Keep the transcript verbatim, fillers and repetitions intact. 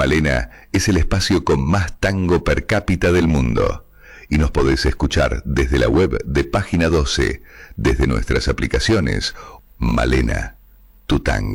Malena es el espacio con más tango per cápita del mundo. Y nos podés escuchar desde la web de Página doce, desde nuestras aplicaciones. Malena, tu tango.